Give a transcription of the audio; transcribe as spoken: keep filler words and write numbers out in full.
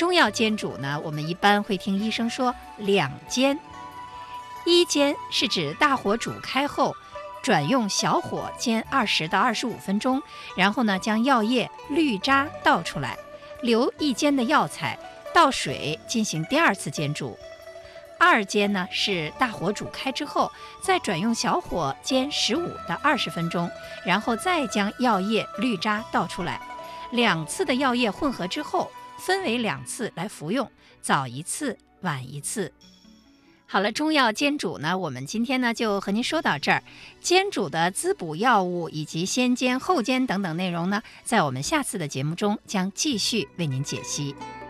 中药煎煮呢，我们一般会听医生说两煎。一煎是指大火煮开后，转用小火煎二十到二十五分钟，然后呢将药液滤渣倒出来，留一煎的药材，倒水进行第二次煎煮。二煎呢是大火煮开之后，再转用小火煎十五到二十分钟，然后再将药液滤渣倒出来，两次的药液混合之后，分为两次来服用，早一次晚一次。好了，中药煎煮呢，我们今天呢就和您说到这儿。煎煮的滋补药物以及先煎后煎等等内容呢，在我们下次的节目中将继续为您解析。